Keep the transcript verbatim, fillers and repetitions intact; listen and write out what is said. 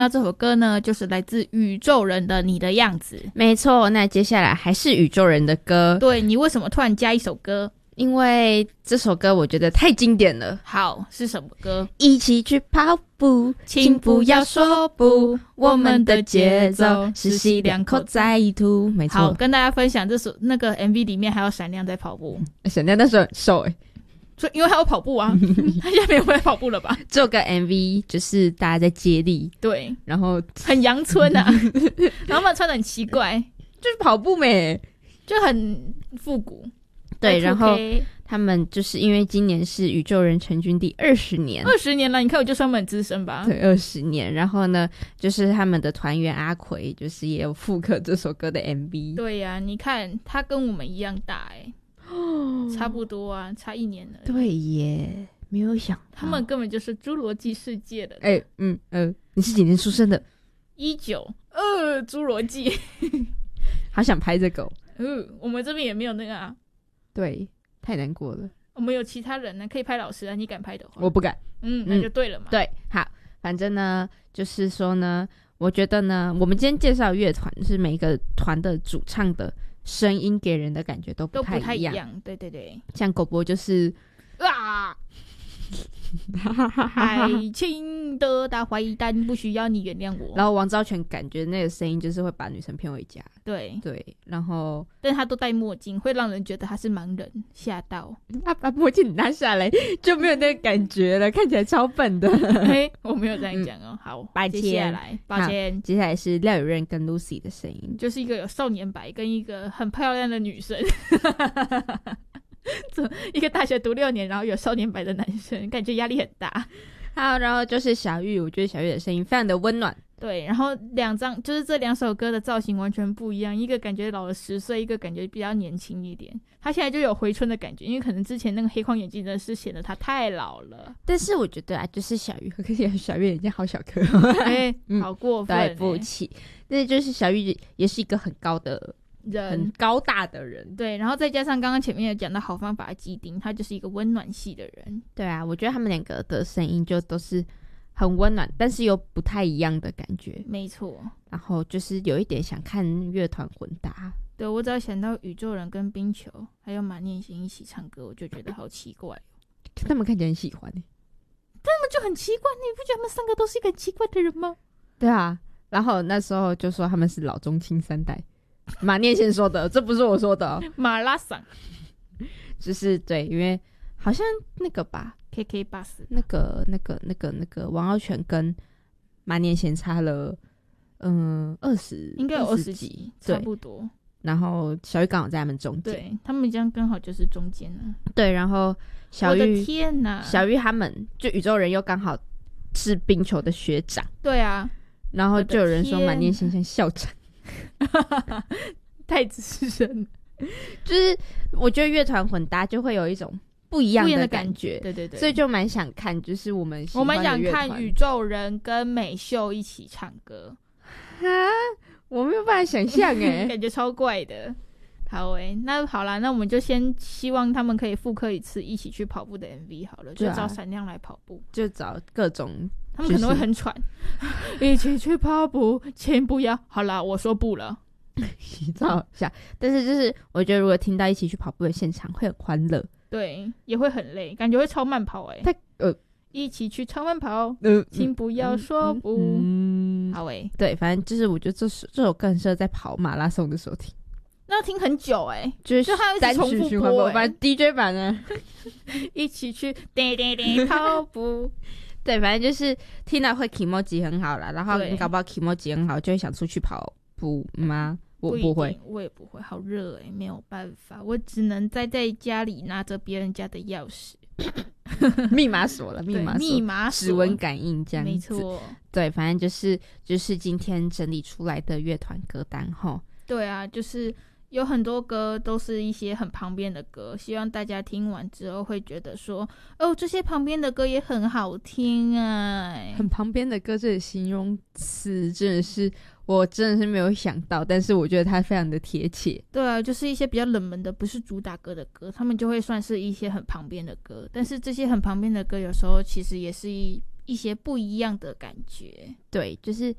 那这首歌呢就是来自宇宙人的你的样子。 没错，那接下来还是宇宙人的歌。 对，你为什么突然加一首歌？ 因为这首歌我觉得太经典了。 好，是什么歌？ 一起去跑步，请不要说不，我们的节奏是吸两口再吐。没错。 好，跟大家分享这首那个 M V 里面还有闪亮在跑步。 闪亮那时候很瘦欸， 所以因为他有跑步啊，他现在没有在跑步了吧？ 这个 M V 就是大家在接力， 对， 然后很阳春啊，然后他们穿得很奇怪， 就是跑步没， 就很复古。 对，然后他们就是因为今年是宇宙人成军第二十年， 二十年了，你看我就算我们很资深吧？ 对，二十年。然后呢，就是他们的团员阿奎，就是也有复刻这首歌的 M V。 对呀、啊，你看他跟我们一样大哎、欸，哦，差不多啊，差一年了。 对耶，没有想到他们根本就是侏罗纪世界的。 哎、欸，嗯呃，你是几年出生的？ 一九呃，侏罗纪， 好想拍这个、哦。 嗯，我们这边也没有那个啊。 对，太难过了。 我们有其他人呢，可以拍老师啊，你敢拍的话。 我不敢。 嗯，那就对了嘛。 对，好，反正呢，就是说呢，我觉得呢，我们今天介绍乐团是每一个团的主唱的声音给人的感觉都不太一样。 都不太一样，对对对。 像狗博就是啊。爱情的大坏蛋不需要你原谅我。 然后王昭全感觉那个声音就是会把女生骗回家。 对对，然后但他都戴墨镜，会让人觉得他是盲人，吓到。 他把墨镜拿下来就没有那个感觉了，看起来超笨的。 嘿，我没有这样讲哦。好， 抱歉， 接下來抱歉， 接下来是廖友任跟 Lucy 的声音， 就是一个有少年白跟一个很漂亮的女生。一个大学读六年，然后有少年白的男生，感觉压力很大。 好，然后就是小玉，我觉得小玉的声音非常的温暖。 对，然后两张就是这两首歌的造型完全不一样，一个感觉老了十岁，一个感觉比较年轻一点。他现在就有回春的感觉，因为可能之前那个黑框眼镜真的是显得他太老了。 但是我觉得啊，就是小玉，可是小玉眼睛好小颗， 哎、欸，好过分、欸， 对不起。但是就是小玉也是一个很高的。人很高大的人， 对，然后再加上刚刚前面有讲到好方法的基丁，他就是一个温暖系的人。 对啊，我觉得他们两个的声音就都是很温暖，但是又不太一样的感觉。 没错， 然后就是有一点想看乐团混搭。 对，我只要想到宇宙人跟冰球还有马念先一起唱歌，我就觉得好奇怪、哦、 他们看起来很喜欢、欸、 他们就很奇怪，你不觉得他们三个都是一个很奇怪的人吗？ 对啊，然后那时候就说他们是老中青三代。马念先说的，这不是我说的、哦。 马拉桑， 就是对，因为好像那个吧 ，K K Bus， 那个那个那个那个王傲全跟马念先差了，嗯，二十， 应该有二十几，差不多。 然后小玉刚好在他们中间， 对他们这样刚好就是中间了。 对，然后小玉， 我的天哪， 小玉他们就宇宙人又刚好是冰球的学长， 对啊， 然后就有人说马念先像校长。 太资深， 就是我觉得乐团混搭就会有一种不一样的感觉， 对对对， 所以就蛮想看，就是我们喜欢的我们想看宇宙人跟美秀一起唱歌啊，我没有办法想象哎， 感觉超怪的。好诶、欸，那好啦，那我们就先希望他们可以复刻一次一起去跑步的 M V 好了，就找闪亮来跑步， 就找各种。 他们可能会很喘，一起去跑步，请不要。好啦，我说不了， 洗澡一下。但是就是我觉得，如果听到一起去跑步的现场，会很欢乐。 对，也会很累，感觉会超慢跑哎、欸。 呃， 一起去超慢跑， 呃， 请不要说不。 嗯， 好诶、欸， 对，反正就是我觉得这首这首歌很适合在跑马拉松的时候听。 那要听很久哎、欸， 就是就它一直重复播哎、欸， 反正 D J 版呢， 一起去叮叮叮跑步。 对，反正就是听到会 kimoji 很好啦，然后你搞不好 kimoji 很好，就会想出去跑步吗？我不会， 我也不会，好热哎、欸，没有办法，我只能待在家里拿着别人家的钥匙， 密码锁了，密码密码指纹感应这样子， 没错。 对，反正就是就是今天整理出来的乐团歌单齁。 对啊，就是有很多歌都是一些很旁边的歌，希望大家听完之后会觉得说，哦，这些旁边的歌也很好听啊。 很旁边的歌这个形容词真的是我真的是没有想到，但是我觉得它非常的贴切。 对啊，就是一些比较冷门的不是主打歌的歌，他们就会算是一些很旁边的歌，但是这些很旁边的歌有时候其实也是一一些不一样的感觉。 对，就是